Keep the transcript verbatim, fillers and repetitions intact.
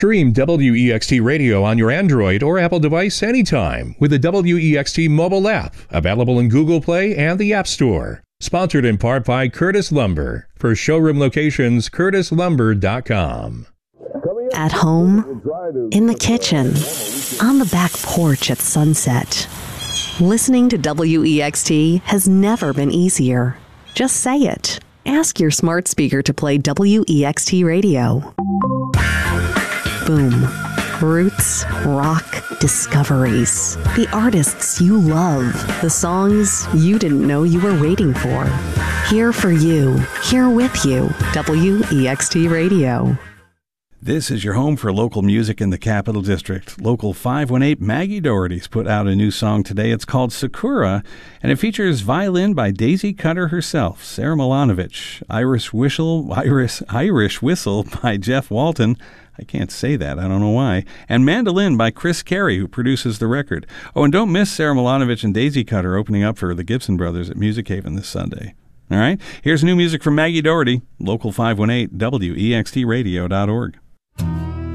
Stream W E X T Radio on your Android or Apple device anytime with the W E X T mobile app, available in Google Play and the App Store. Sponsored in part by Curtis Lumber. For showroom locations, curtis lumber dot com. At home, in the kitchen, on the back porch at sunset. Listening to W E X T has never been easier. Just say it. Ask your smart speaker to play W E X T Radio. Boom. Roots, rock, discoveries. The artists you love. The songs you didn't know you were waiting for. Here for you. Here with you. W E X T Radio. This is your home for local music in the Capital District. Local five one eight Maggie Doherty's put out a new song today. It's called Sakura, and it features violin by Daisy Cutter herself, Sarah Milanovic, Irish whistle, Irish, Irish whistle by Jeff Walton. I can't say that. I don't know why. And mandolin by Chris Carey, who produces the record. Oh, and don't miss Sarah Milanovic and Daisy Cutter opening up for the Gibson Brothers at Music Haven this Sunday. All right? Here's new music from Maggie Doherty, Local five one eight, W E X T radio dot org.